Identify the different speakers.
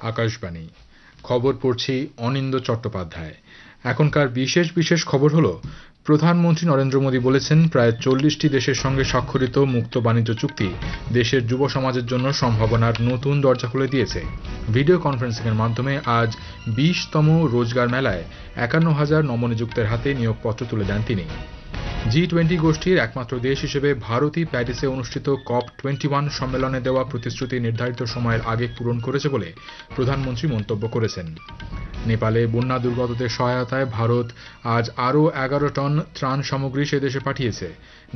Speaker 1: আকাশবাণী খবর পড়ছি অনিন্দ চট্টোপাধ্যায়। এখনকার বিশেষ খবর হলো, প্রধানমন্ত্রী নরেন্দ্র মোদী বলেছেন, প্রায় 40টি দেশের সঙ্গে স্বাক্ষরিত মুক্ত বাণিজ্য চুক্তি দেশের যুব সমাজের জন্য সম্ভাবনার নতুন দরজা খুলে দিয়েছে। ভিডিও কনফারেন্সিংয়ের মাধ্যমে আজ 20তম রোজগার মেলায় 51,000 নবনিযুক্তের হাতে নিয়োগপত্র তুলে দেন তিনি। G20 গোষ্ঠীর একমাত্র দেশ হিসেবে ভারতই প্যারিসে অনুষ্ঠিত COP21 সম্মেলনে দেওয়া প্রতিশ্রুতি নির্ধারিত সময়ের আগে পূরণ করেছে বলে প্রধানমন্ত্রী মন্তব্য করেছেন। নেপালে বন্যা দুর্গতদের সহায়তায় ভারত আজ আরও 11 টন ত্রাণ সামগ্রী সে দেশে পাঠিয়েছে।